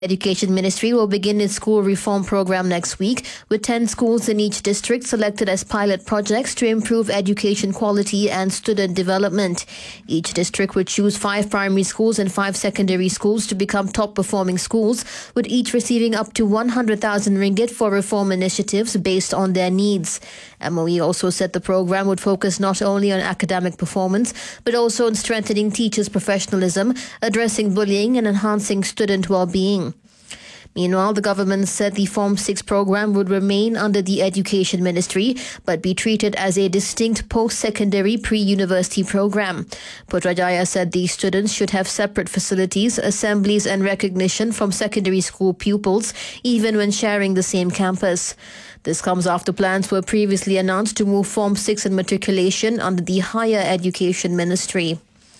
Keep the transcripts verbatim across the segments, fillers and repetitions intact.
Education Ministry will begin its school reform program next week, with ten schools in each district selected as pilot projects to improve education quality and student development. Each district would choose five primary schools and five secondary schools to become top-performing schools, with each receiving up to one hundred thousand ringgit for reform initiatives based on their needs. M O E also said the program would focus not only on academic performance, but also on strengthening teachers' professionalism, addressing bullying and enhancing student well-being. Meanwhile, the government said the Form six program would remain under the Education Ministry but be treated as a distinct post-secondary pre-university program. Putrajaya said these students should have separate facilities, assemblies and recognition from secondary school pupils, even when sharing the same campus. This comes after plans were previously announced to move Form six and matriculation under the Higher Education Ministry.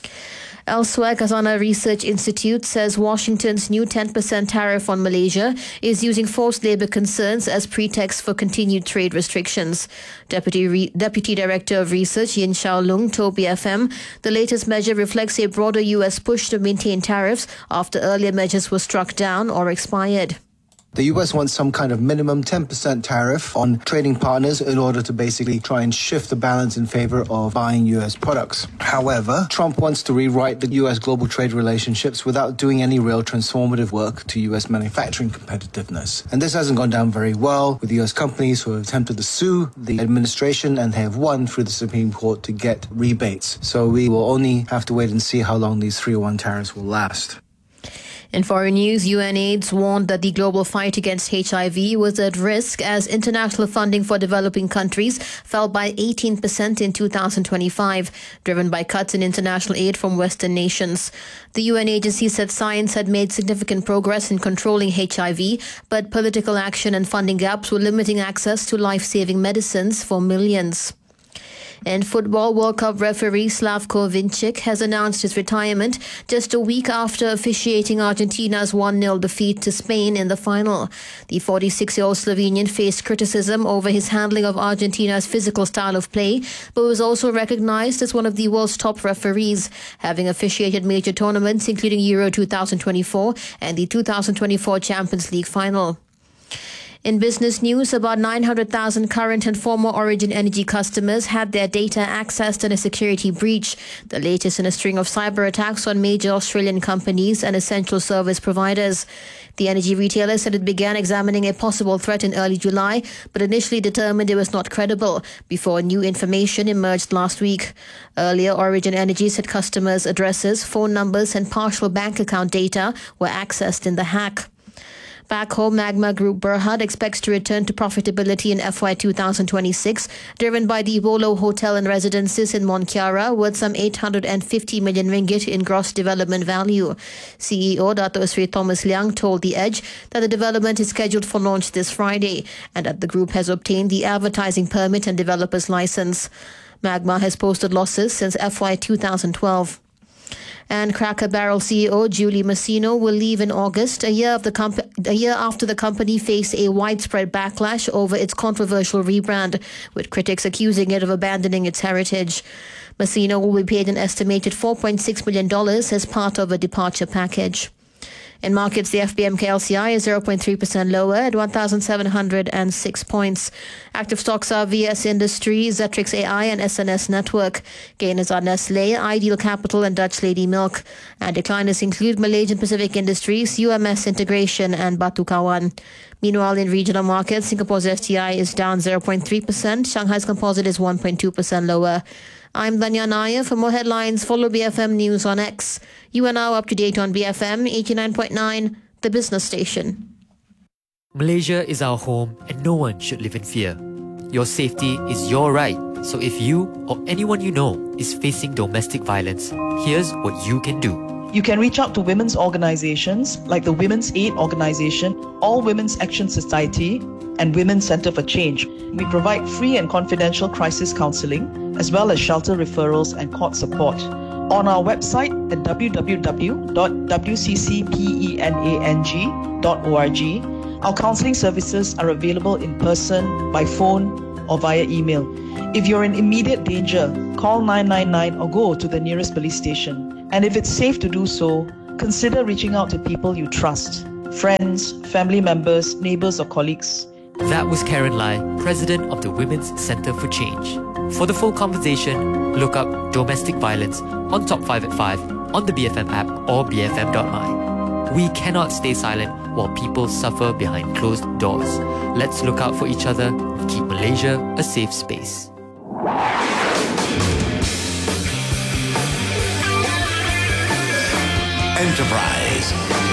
Elsewhere, Khazanah Research Institute says Washington's new ten percent tariff on Malaysia is using forced labour concerns as pretext for continued trade restrictions. Deputy Re- Deputy Director of Research Yin Xiao Lung told B F M the latest measure reflects a broader U S push to maintain tariffs after earlier measures were struck down or expired. The U S wants some kind of minimum ten percent tariff on trading partners in order to basically try and shift the balance in favor of buying U S products. However, Trump wants to rewrite the U S global trade relationships without doing any real transformative work to U S manufacturing competitiveness. And this hasn't gone down very well with U S companies who have attempted to sue the administration and have won through the Supreme Court to get rebates. So we will only have to wait and see how long these three oh one tariffs will last. In foreign news, UNAIDS warned that the global fight against H I V was at risk as international funding for developing countries fell by eighteen percent in two thousand twenty-five, driven by cuts in international aid from Western nations. The U N agency said science had made significant progress in controlling H I V, but political action and funding gaps were limiting access to life-saving medicines for millions. In football, World Cup referee Slavko Vincic has announced his retirement just a week after officiating Argentina's one nil defeat to Spain in the final. The forty-six-year-old Slovenian faced criticism over his handling of Argentina's physical style of play, but was also recognized as one of the world's top referees, having officiated major tournaments including Euro twenty twenty-four and the two thousand twenty-four Champions League final. In business news, about nine hundred thousand current and former Origin Energy customers had their data accessed in a security breach, the latest in a string of cyber attacks on major Australian companies and essential service providers. The energy retailer said it began examining a possible threat in early July, but initially determined it was not credible before new information emerged last week. Earlier, Origin Energy said customers' addresses, phone numbers and partial bank account data were accessed in the hack. Back home, Magma Group Berhad expects to return to profitability in F Y twenty twenty-six, driven by the Volo Hotel and Residences in Monkiara, worth some eight hundred fifty million ringgit in gross development value. C E O Dato' Sri Thomas Liang told The Edge that the development is scheduled for launch this Friday and that the group has obtained the advertising permit and developer's license. Magma has posted losses since F Y twenty twelve. And Cracker Barrel C E O Julie Masino will leave in August, a year, of the comp- a year after the company faced a widespread backlash over its controversial rebrand, with critics accusing it of abandoning its heritage. Masino will be paid an estimated four point six million dollars as part of a departure package. In markets, the F B M K L C I is zero point three percent lower at one thousand seven hundred six points. Active stocks are V S Industries, Zetrix A I and S N S Network. Gainers are Nestle, Ideal Capital and Dutch Lady Milk. And decliners include Malaysian Pacific Industries, U M S Integration and Batu Kawan. Meanwhile, in regional markets, Singapore's S T I is down zero point three percent. Shanghai's Composite is one point two percent lower. I'm Danya Nair. For more headlines, follow B F M News on X. You are now up to date on B F M eighty-nine point nine, the business station. Malaysia is our home and no one should live in fear. Your safety is your right. So if you or anyone you know is facing domestic violence, here's what you can do. You can reach out to women's organizations like the Women's Aid Organization, All Women's Action Society, and Women's Center for Change. We provide free and confidential crisis counseling, as well as shelter referrals and court support. On our website at w w w dot w c c penang dot org, our counseling services are available in person, by phone, or via email. If you're in immediate danger, call nine nine nine or go to the nearest police station. And if it's safe to do so, consider reaching out to people you trust. friends, family members, neighbors, or colleagues. That was Karen Lai, President of the Women's Centre for Change. For the full conversation, look up domestic violence on Top five at five on the B F M app or b f m dot my. We cannot stay silent while people suffer behind closed doors. Let's look out for each other and keep Malaysia a safe space. Enterprise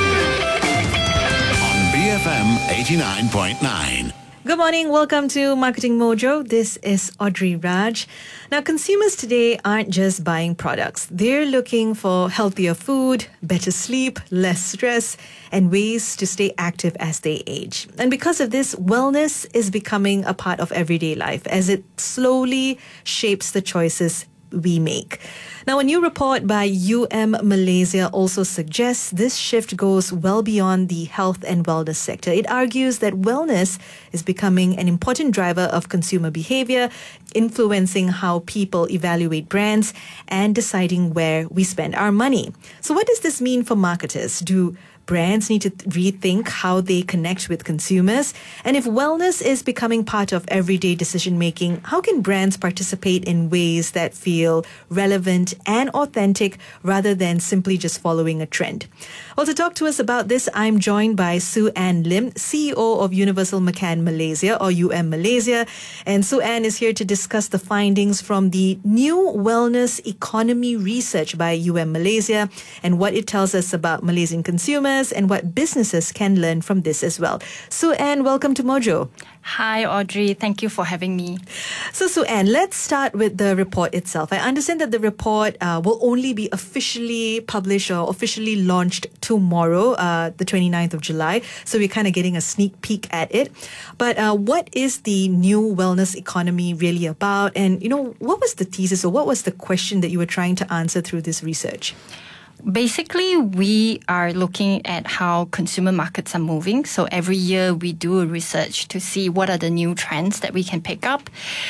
on B F M eighty-nine point nine. Good morning. Welcome to Marketing Mojo. This is Audrey Raj. Now, consumers today aren't just buying products. They're looking for healthier food, better sleep, less stress, and ways to stay active as they age. And because of this, wellness is becoming a part of everyday life as it slowly shapes the choices we make. Now, a new report by U M Malaysia also suggests this shift goes well beyond the health and wellness sector. It argues that wellness is becoming an important driver of consumer behavior, influencing how people evaluate brands and deciding where we spend our money. So what does this mean for marketers? Do brands need to rethink how they connect with consumers? And if wellness is becoming part of everyday decision-making, how can brands participate in ways that feel relevant and authentic rather than simply just following a trend? Well, to talk to us about this, I'm joined by Sue Ann Lim, C E O of Universal McCann Malaysia, or U M Malaysia. And Sue Ann is here to discuss the findings from the new wellness economy research by U M Malaysia and what it tells us about Malaysian consumers and what businesses can learn from this as well. Sue Ann, welcome to Mojo. Hi, Audrey. Thank you for having me. So, Sue Ann, let's start with the report itself. I understand that the report uh, will only be officially published or officially launched tomorrow, uh, the twenty-ninth of July. So we're kind of getting a sneak peek at it. But uh, what is the new wellness economy really about? And, you know, what was the thesis or what was the question that you were trying to answer through this research? Basically, we are looking at how consumer markets are moving. So every year we do a research to see what are the new trends that we can pick up.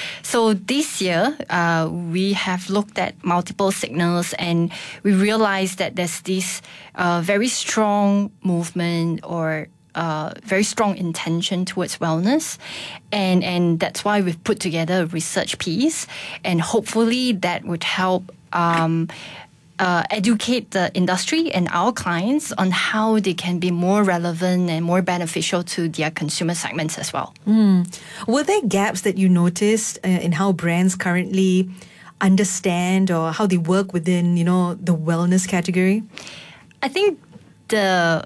So this year, uh, we have looked at multiple signals and we realized that there's this uh, very strong movement or Uh, very strong intention towards wellness, and and that's why we've put together a research piece, and hopefully that would help um, uh, educate the industry and our clients on how they can be more relevant and more beneficial to their consumer segments as well. Mm. Were there gaps that you noticed uh, in how brands currently understand or how they work within, you know, the wellness category? I think the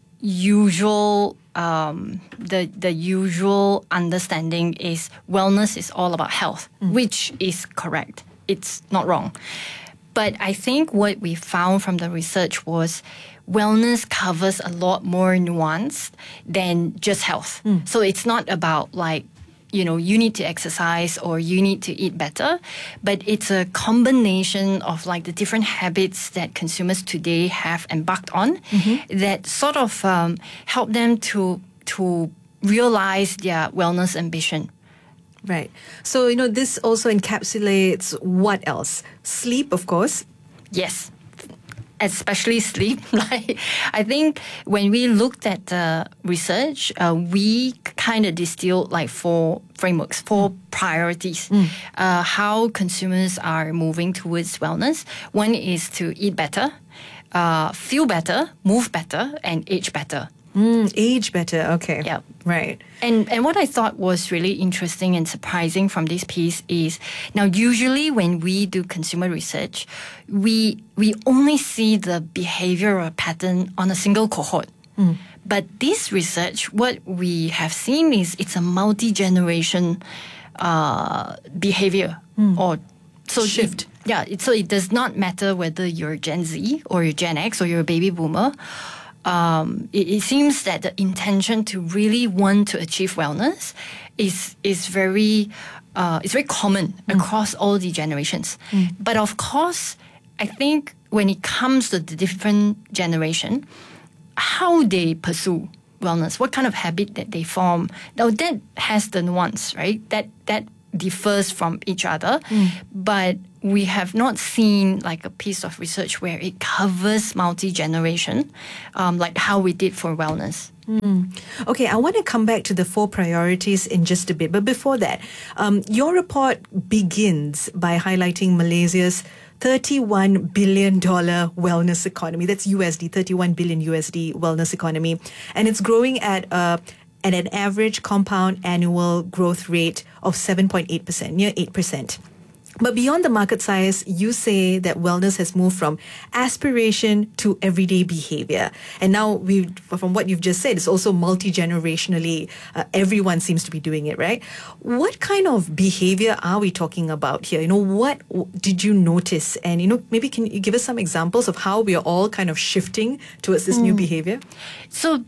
usual um, the the usual understanding is wellness is all about health, mm. which is correct. It's not wrong. But I think what we found from the research was wellness covers a lot more nuance than just health. Mm. So it's not about like, you know, you need to exercise or you need to eat better, but it's a combination of like the different habits that consumers today have embarked on mm-hmm. that sort of um, help them to to realize their wellness ambition. Right. So, you know, this also encapsulates what else? Sleep, of course. Yes. Especially sleep. Like, I think when we looked at the research, uh, we kind of distilled like four frameworks, four mm. priorities, mm. Uh, how consumers are moving towards wellness. One is to eat better, uh, feel better, move better, and age better. Mm, age better. Okay. Yeah. Right. And and what I thought was really interesting and surprising from this piece is now usually when we do consumer research, we we only see the behavioral pattern on a single cohort. Mm. But this research, what we have seen is it's a multi-generation uh, behavior mm. or so shift. It, yeah. It, so it does not matter whether you're Gen Z or you're Gen X or you're a baby boomer. Um, it, it seems that the intention to really want to achieve wellness is is very uh, is very common mm. across all the generations. Mm. But of course, I think when it comes to the different generation, how they pursue wellness, what kind of habit that they form, now that has the nuance, right? That that differs from each other. Mm. But we have not seen like a piece of research where it covers multi-generation, um, like how we did for wellness. Mm. Okay, I want to come back to the four priorities in just a bit. But before that, um, your report begins by highlighting Malaysia's thirty-one billion dollars wellness economy. That's U S D, thirty-one billion U S D wellness economy. And it's growing at a at an average compound annual growth rate of seven point eight percent, near eight percent. But beyond the market size, you say that wellness has moved from aspiration to everyday behavior. And now, we, from what you've just said, it's also multi-generationally. Uh, everyone seems to be doing it, right? What kind of behavior are we talking about here? You know, what did you notice? And, you know, maybe can you give us some examples of how we are all kind of shifting towards this mm. new behavior? So,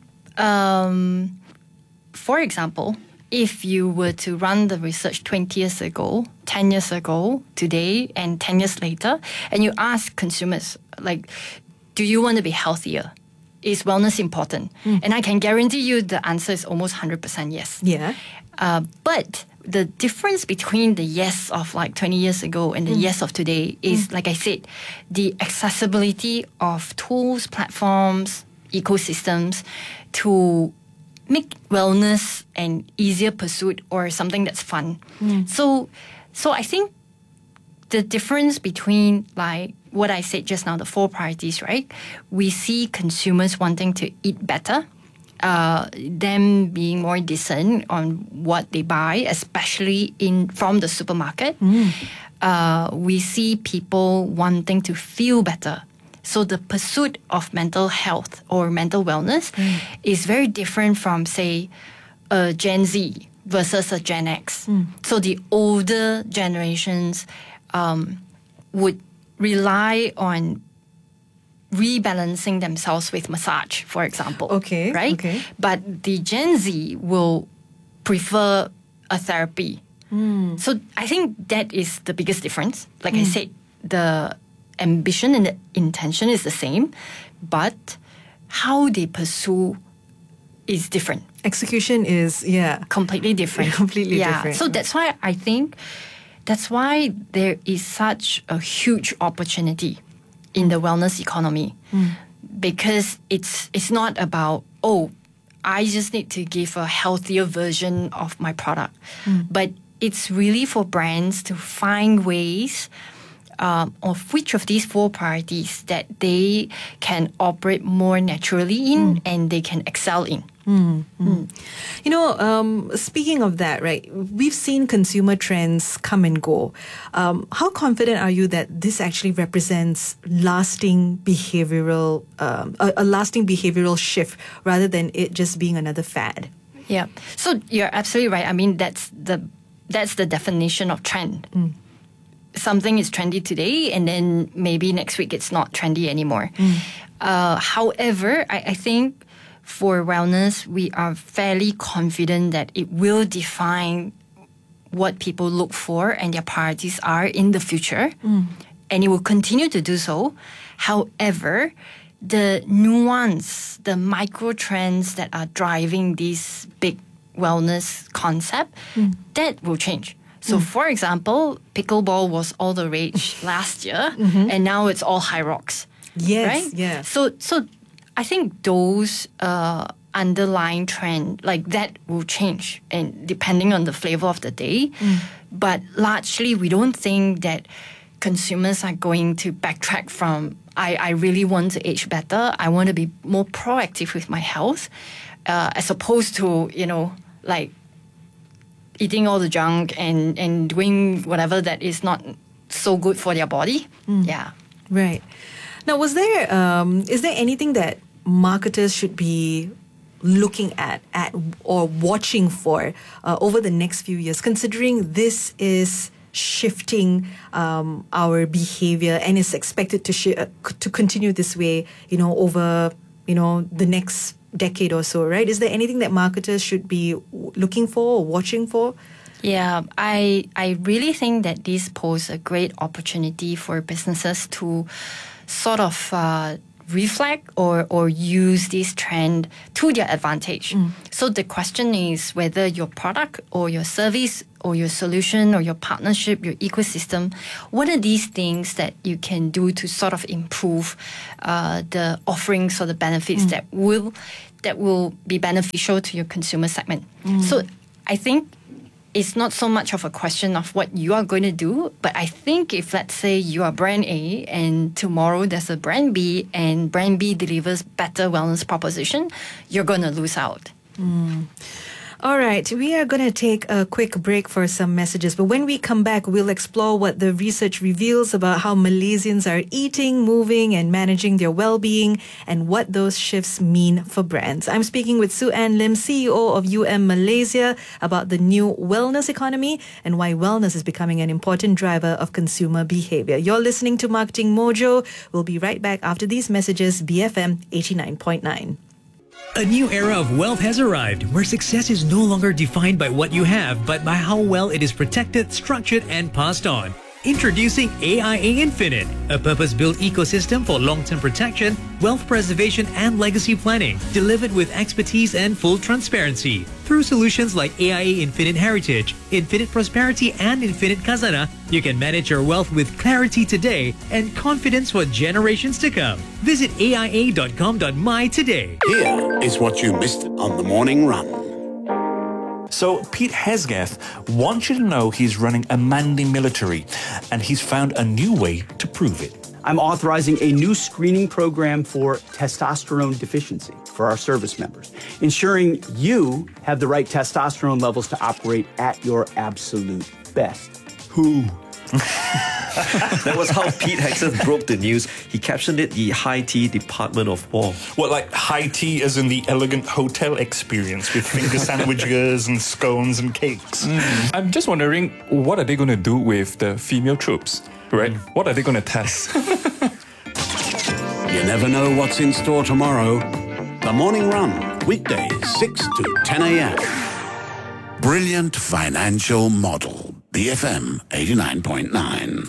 um, for example, if you were to run the research twenty years ago, ten years ago, today, and ten years later, and you ask consumers, like, do you want to be healthier? Is wellness important? Mm. And I can guarantee you the answer is almost one hundred percent yes. Yeah. Uh, but the difference between the yes of like twenty years ago and the mm. yes of today is, mm. like I said, the accessibility of tools, platforms, ecosystems to make wellness an easier pursuit or something that's fun. Mm. So, so I think the difference between like what I said just now, the four priorities, right? We see consumers wanting to eat better, uh, them being more discerned on what they buy, especially in from the supermarket. Mm. Uh, we see people wanting to feel better. So the pursuit of mental health or mental wellness mm. is very different from, say, a Gen Z versus a Gen X. Mm. So the older generations um, would rely on rebalancing themselves with massage, for example. Okay. Right? Okay. But the Gen Z will prefer a therapy. Mm. So I think that is the biggest difference. Like mm. I said, the ambition and the intention is the same, but how they pursue is different. Execution is, yeah. Completely different. Completely yeah. different. So that's why I think that's why there is such a huge opportunity in the wellness economy. Mm. Because it's it's not about, oh, I just need to give a healthier version of my product. Mm. But it's really for brands to find ways Um, of which of these four priorities that they can operate more naturally in mm. and they can excel in. Mm, mm. Mm. You know, um, speaking of that, right, we've seen consumer trends come and go. Um, how confident are you that this actually represents lasting behavioral, um, a, a lasting behavioral shift rather than it just being another fad? Yeah. So you're absolutely right. I mean, that's the that's the definition of trend. Mm. Something is trendy today, and then maybe next week it's not trendy anymore. Mm. Uh, however, I, I think for wellness, we are fairly confident that it will define what people look for and their priorities are in the future, mm. and it will continue to do so. However, the nuance, the micro trends that are driving this big wellness concept, mm. that will change. So, mm. for example, pickleball was all the rage last year, mm-hmm. and now it's all high rocks. Yes, right? yeah. So, so I think those uh, underlying trend like that will change, and depending on the flavor of the day. Mm. But largely, we don't think that consumers are going to backtrack from I, I really want to age better. I want to be more proactive with my health, uh, as opposed to you know like. eating all the junk and, and doing whatever that is not so good for their body. Mm. Yeah. Right. Now, was there, um, is there anything that marketers should be looking at, at or watching for uh, over the next few years, considering this is shifting um, our behavior and is expected to sh- uh, to continue this way, you know, over, you know, the next decade or so, right? Is there anything that marketers should be looking for or watching for? Yeah, I I really think that this poses a great opportunity for businesses to sort of uh, reflect or, or use this trend to their advantage. Mm. So the question is whether your product or your service or your solution or your partnership, your ecosystem, what are these things that you can do to sort of improve uh, the offerings or the benefits mm. that will that will be beneficial to your consumer segment. Mm. So I think it's not so much of a question of what you are going to do, but I think if, let's say, you are brand A and tomorrow there's a brand B and brand B delivers better wellness proposition, you're going to lose out. Mm. All right, we are going to take a quick break for some messages. But when we come back, we'll explore what the research reveals about how Malaysians are eating, moving, and managing their well-being, and what those shifts mean for brands. I'm speaking with Sue Ann Lim, C E O of U M Malaysia, about the new wellness economy and why wellness is becoming an important driver of consumer behavior. You're listening to Marketing Mojo. We'll be right back after these messages. B F M eighty-nine point nine. A new era of wealth has arrived, where success is no longer defined by what you have, but by how well it is protected, structured, and passed on. Introducing A I A Infinite, a purpose-built ecosystem for long-term protection, wealth preservation, and legacy planning, delivered with expertise and full transparency. Through solutions like A I A Infinite Heritage, Infinite Prosperity, and Infinite Khazanah, you can manage your wealth with clarity today and confidence for generations to come. Visit A I A dot com dot my today. Here is what you missed on the morning run. So Pete Hegseth wants you to know he's running a manly military, and he's found a new way to prove it. I'm authorizing a new screening program for testosterone deficiency for our service members, ensuring you have the right testosterone levels to operate at your absolute best. Who? That was how Pete Hegseth broke the news. He captioned it the High Tea Department of War. What, like high tea as in the elegant hotel experience with finger sandwiches and scones and cakes? Mm. I'm just wondering, what are they going to do with the female troops, right? Mm. What are they going to test? You never know what's in store tomorrow. The Morning Run, weekdays six to ten a.m. Brilliant financial model. B F M eighty-nine point nine.